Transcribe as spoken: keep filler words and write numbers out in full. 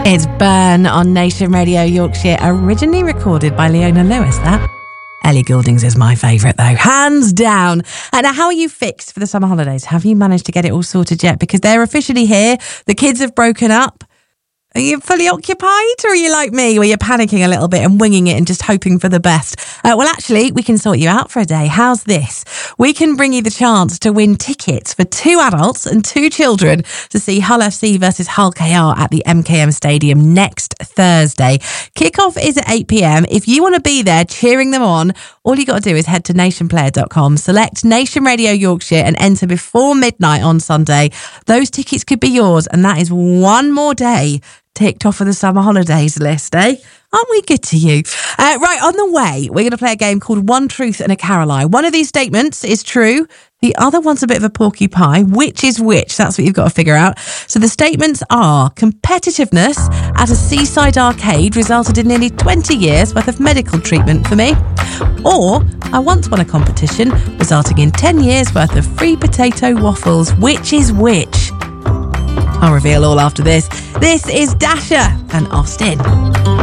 It's Burn on Nation Radio Yorkshire, originally recorded by Leona Lewis, that. Ellie Goulding's is my favourite, though, hands down. And how are you fixed for the summer holidays? Have you managed to get it all sorted yet? Because they're officially here. The kids have broken up. Are you fully occupied, or are you like me, where you're panicking a little bit and winging it and just hoping for the best? Uh, well, actually, we can sort you out for a day. How's this? We can bring you the chance to win tickets for two adults and two children to see Hull F C versus Hull K R at the M K M Stadium next Thursday. Kickoff is at eight p.m. If you want to be there cheering them on, all you got to do is head to nation player dot com, select Nation Radio Yorkshire and enter before midnight on Sunday. Those tickets could be yours, and that is one more day ticked off of the summer holidays list, eh? Aren't we good to you? Uh, right, on the way, we're going to play a game called One Truth and a Caroline. One of these statements is true. The other one's a bit of a porky pie. Which is which? That's what you've got to figure out. So the statements are: competitiveness at a seaside arcade resulted in nearly twenty years worth of medical treatment for me. Or I once won a competition resulting in ten years worth of free potato waffles. Which is which? I'll reveal all after this. This is Dasher and Austin.